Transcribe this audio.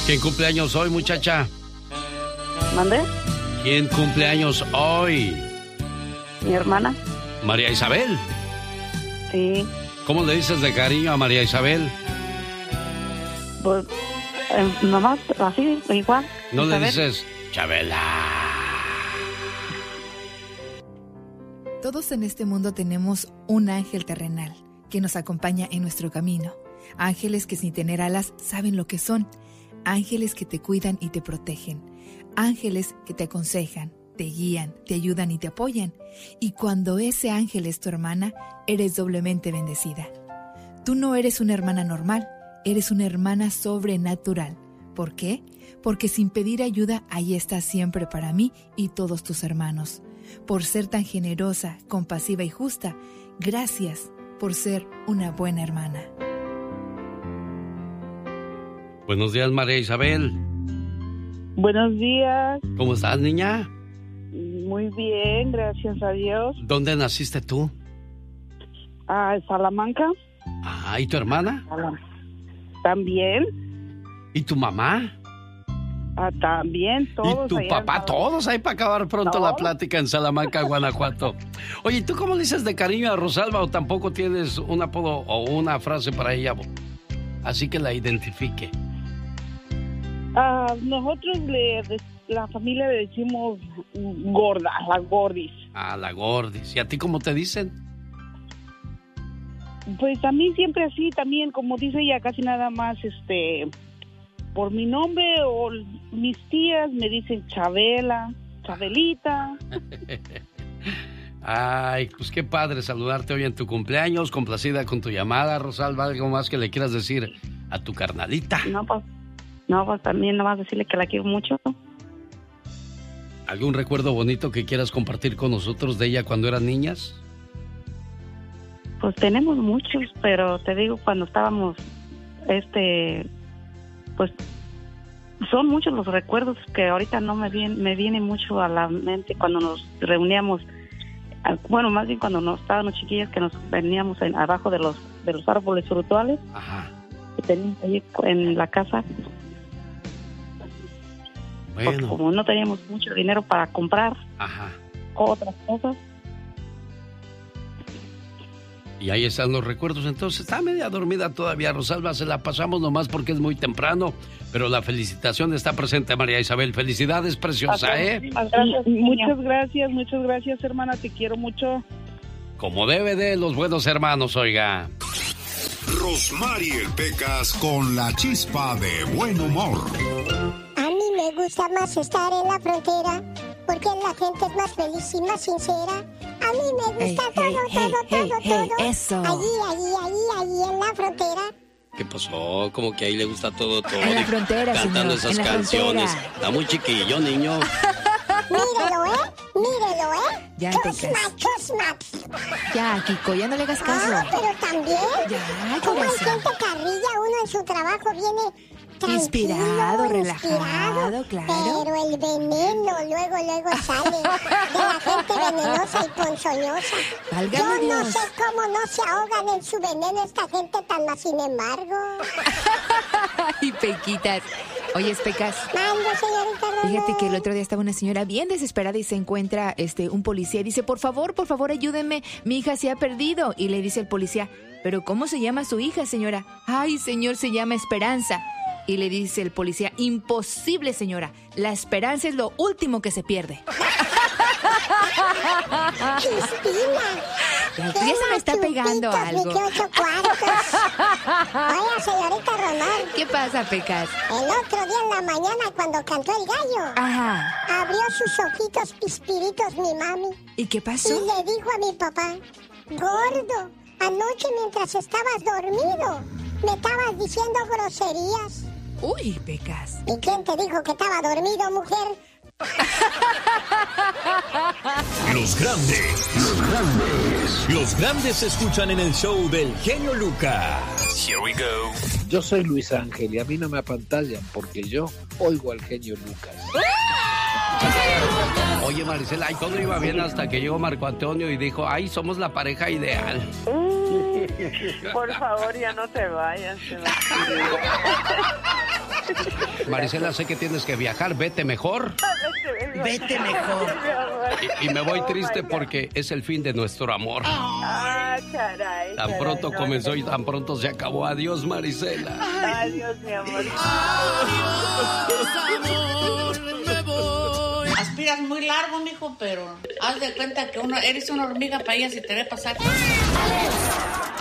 ¿Quién cumple años hoy, muchacha? ¿Mande? ¿Quién cumple años hoy? Mi hermana. ¿María Isabel? Sí. ¿Cómo le dices de cariño a María Isabel? Pues, nomás así, igual. ¿No le Isabel. dices Chabela? Todos en este mundo tenemos un ángel terrenal que nos acompaña en nuestro camino. Ángeles que sin tener alas saben lo que son. Ángeles que te cuidan y te protegen. Ángeles que te aconsejan, te guían, te ayudan y te apoyan. Y cuando ese ángel es tu hermana, eres doblemente bendecida. Tú no eres una hermana normal, eres una hermana sobrenatural. ¿Por qué? Porque sin pedir ayuda, ahí estás siempre para mí y todos tus hermanos. Por ser tan generosa, compasiva y justa, gracias por ser una buena hermana. Buenos días, María Isabel. Buenos días. ¿Cómo estás, niña? Muy bien, gracias a Dios. ¿Dónde naciste tú? Salamanca. ¿Y tu hermana? También. ¿Y tu mamá? También, todos. ¿Y tu papá? Todos ahí para acabar pronto la plática en Salamanca, Guanajuato. Oye, ¿tú cómo le dices de cariño a Rosalba o tampoco tienes un apodo o una frase para ella? Así que la identifique. Nosotros la familia le decimos gorda, la gordis. La gordis. ¿Y a ti cómo te dicen? Pues a mí siempre así también, como dice ella, casi nada más por mi nombre o mis tías me dicen Chabela, Chabelita. Ay, pues qué padre saludarte hoy en tu cumpleaños, complacida con tu llamada, Rosalba. ¿Algo más que le quieras decir a tu carnalita? No, pues también nomás decirle que la quiero mucho. ¿Algún recuerdo bonito que quieras compartir con nosotros de ella cuando eran niñas? Pues tenemos muchos, pero te digo, cuando estábamos, pues son muchos los recuerdos que ahorita no me viene mucho a la mente cuando nos reuníamos. Bueno, más bien cuando nos estábamos chiquillas, que nos veníamos abajo de los árboles frutuales. Ajá. Que teníamos ahí en la casa. Bueno. Porque como no teníamos mucho dinero para comprar otras cosas. Y ahí están los recuerdos. Entonces está media dormida todavía Rosalba, se la pasamos nomás porque es muy temprano, pero la felicitación está presente, María Isabel. Felicidades, preciosa, Muchas gracias, hermana, te quiero mucho. Como debe de los buenos hermanos, oiga. Rosmarie Pecas con la chispa de buen humor. A mí me gusta más estar en la frontera porque la gente es más feliz y más sincera. A mí me gusta todo. Eso. Allí en la frontera. ¿Qué pasó? Como que ahí le gusta todo. En la frontera, cantando señor, esas en la canciones. frontera. Está muy chiquillo, niño. Mírelo, Ya, Chusma. Ya, Kiko, ya no le hagas caso. Pero también. Ya, como hay corazón. gente carrilla, uno en su trabajo viene Inspirado, relajado, claro. Pero el veneno luego sale de la gente venenosa y ponzoñosa. Válgame Yo no Dios. sé cómo no se ahogan en su veneno esta gente tan más, sin embargo. Ay, Pequitas. Oye, Pecas. Mando, señorita Rosa. Fíjate que el otro día estaba una señora bien desesperada y se encuentra un policía y dice, por favor, ayúdenme, mi hija se ha perdido. Y le dice el policía, ¿pero cómo se llama su hija, señora? Ay, señor, se llama Esperanza. Y le dice el policía, imposible, señora, la esperanza es lo último que se pierde. Cristina. Ya se me está pegando algo. Oiga, señorita Román. ¿Qué pasa, Pecas? El otro día en la mañana cuando cantó el gallo. Ajá. Abrió sus ojitos pispiritos mi mami. ¿Y qué pasó? Y le dijo a mi papá, gordo, anoche mientras estabas dormido, me estabas diciendo groserías. Uy, Pecas. ¿Y quién te dijo que estaba dormido, mujer? Los grandes se escuchan en el show del genio Lucas. Here we go. Yo soy Luis Ángel y a mí no me apantallan porque yo oigo al genio Lucas. Oye, Maricela, y todo iba bien hasta que llegó Marco Antonio y dijo, ay, somos la pareja ideal. Por favor, ya no te vayas. Marisela, sé que tienes que viajar, vete mejor. Vete mejor. Y me voy triste porque es el fin de nuestro amor. Caray. Tan pronto comenzó y tan pronto se acabó. Adiós, Marisela. Adiós, mi amor. Adiós, amor, me voy. Aspiras muy largo, mijo, pero haz de cuenta que eres una hormiga para ella si te ve pasar.